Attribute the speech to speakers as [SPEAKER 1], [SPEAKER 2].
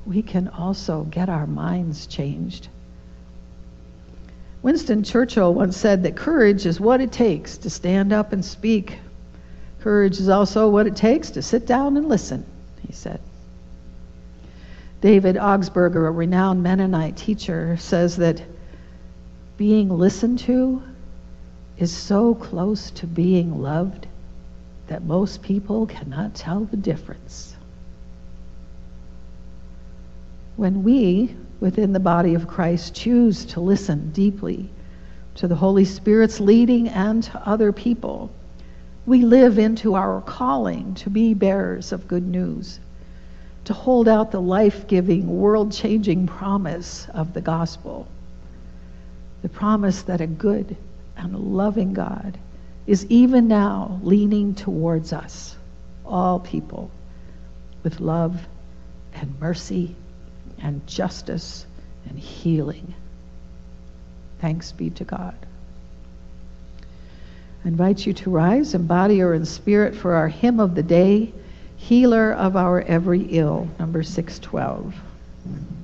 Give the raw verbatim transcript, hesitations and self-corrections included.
[SPEAKER 1] we can also get our minds changed. Winston Churchill once said that courage is what it takes to stand up and speak. Courage is also what it takes to sit down and listen, he said. David Augsburger, a renowned Mennonite teacher, says that being listened to is so close to being loved that most people cannot tell the difference. When we, within the body of Christ, choose to listen deeply to the Holy Spirit's leading and to other people, we live into our calling to be bearers of good news, to hold out the life-giving, world-changing promise of the gospel, the promise that a good and loving God is even now leaning towards us, all people, with love and mercy and justice and healing. Thanks be to God. I invite you to rise in body or in spirit for our hymn of the day, Healer of Our Every Ill, number six twelve.